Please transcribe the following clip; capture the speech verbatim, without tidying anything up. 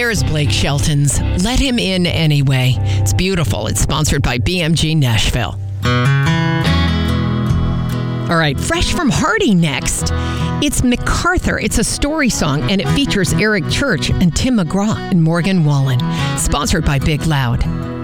There's Blake Shelton's Let Him In Anyway. It's beautiful. It's sponsored by B M G Nashville. All right, fresh from Hardy next. It's MacArthur. It's a story song, and it features Eric Church and Tim McGraw and Morgan Wallen. Sponsored by Big Loud.